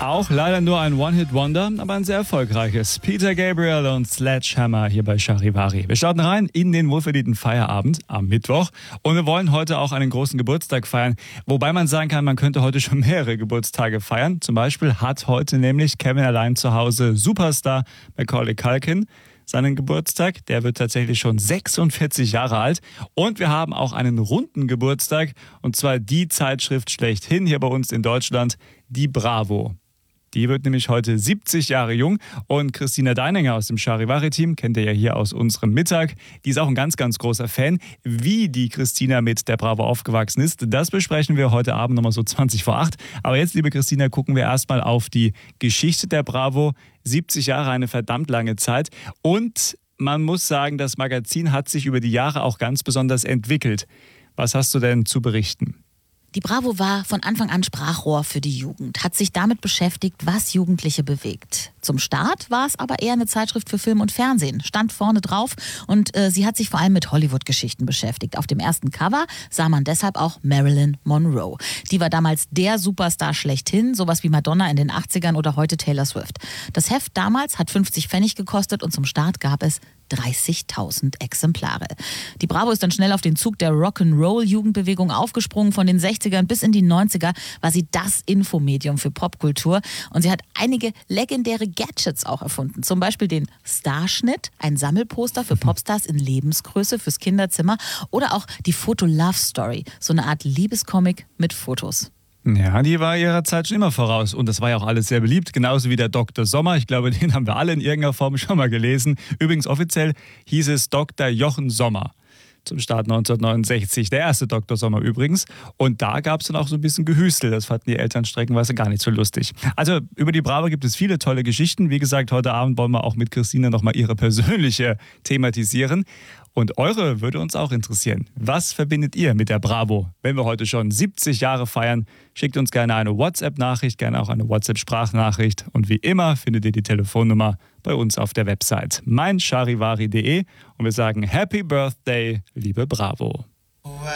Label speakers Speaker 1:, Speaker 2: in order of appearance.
Speaker 1: Auch leider nur ein One-Hit-Wonder, aber ein sehr erfolgreiches. Peter Gabriel und Sledgehammer hier bei Charivari. Wir starten rein in den wohlverdienten Feierabend am Mittwoch. Und wir wollen heute auch einen großen Geburtstag feiern. Wobei man sagen kann, man könnte heute schon mehrere Geburtstage feiern. Zum Beispiel hat heute nämlich Kevin allein zu Hause Superstar Macaulay Culkin seinen Geburtstag. Der wird tatsächlich schon 46 Jahre alt. Und wir haben auch einen runden Geburtstag. Und zwar die Zeitschrift schlechthin hier bei uns in Deutschland, die Bravo. Die wird nämlich heute 70 Jahre jung. Und Christina Deininger aus dem Charivari-Team, kennt ihr ja hier aus unserem Mittag, die ist auch ein ganz, ganz großer Fan. Wie die Christina mit der Bravo aufgewachsen ist, das besprechen wir heute Abend nochmal so 20 vor 8. Aber jetzt, liebe Christina, gucken wir erstmal auf die Geschichte der Bravo. 70 Jahre, eine verdammt lange Zeit. Und man muss sagen, das Magazin hat sich über die Jahre auch ganz besonders entwickelt. Was hast du denn zu berichten?
Speaker 2: Die Bravo war von Anfang an Sprachrohr für die Jugend, hat sich damit beschäftigt, was Jugendliche bewegt. Zum Start war es aber eher eine Zeitschrift für Film und Fernsehen, stand vorne drauf und sie hat sich vor allem mit Hollywood-Geschichten beschäftigt. Auf dem ersten Cover sah man deshalb auch Marilyn Monroe. Die war damals der Superstar schlechthin, sowas wie Madonna in den 80ern oder heute Taylor Swift. Das Heft damals hat 50 Pfennig gekostet und zum Start gab es 30.000 Exemplare. Die Bravo ist dann schnell auf den Zug der Rock'n'Roll-Jugendbewegung aufgesprungen. Von den 60ern bis in die 90er war sie das Infomedium für Popkultur. Und sie hat einige legendäre Gadgets auch erfunden. Zum Beispiel den Starschnitt, ein Sammelposter für Popstars in Lebensgröße fürs Kinderzimmer. Oder auch die Foto-Love-Story, so eine Art Liebescomic mit Fotos.
Speaker 1: Ja, die war ihrer Zeit schon immer voraus und das war ja auch alles sehr beliebt, genauso wie der Dr. Sommer. Ich glaube, den haben wir alle in irgendeiner Form schon mal gelesen. Übrigens offiziell hieß es Dr. Jochen Sommer. Zum Start 1969, der erste Dr. Sommer übrigens. Und da gab es dann auch so ein bisschen Gehüstel. Das fanden die Eltern streckenweise gar nicht so lustig. Also über die Bravo gibt es viele tolle Geschichten. Wie gesagt, heute Abend wollen wir auch mit Christina nochmal ihre persönliche thematisieren. Und eure würde uns auch interessieren. Was verbindet ihr mit der Bravo? Wenn wir heute schon 70 Jahre feiern, schickt uns gerne eine WhatsApp-Nachricht, gerne auch eine WhatsApp-Sprachnachricht. Und wie immer findet ihr die Telefonnummer bei uns auf der Website meincharivari.de. Und wir sagen Happy Birthday, liebe Bravo.